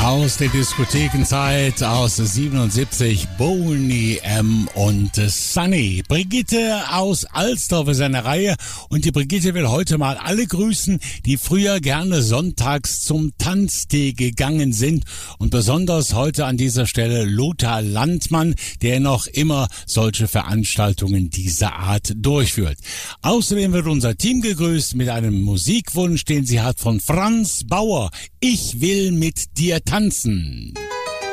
Aus der Diskothekenzeit aus 77, Boney M. und Sunny. Brigitte aus Alsdorf ist eine Reihe und die Brigitte will heute mal alle grüßen, die früher gerne sonntags zum Tanztee gegangen sind und besonders heute an dieser Stelle Lothar Landmann, der noch immer solche Veranstaltungen dieser Art durchführt. Außerdem wird unser Team gegrüßt mit einem Musikwunsch, den sie hat von Franz Bauer. Ich will mit dir tanzen.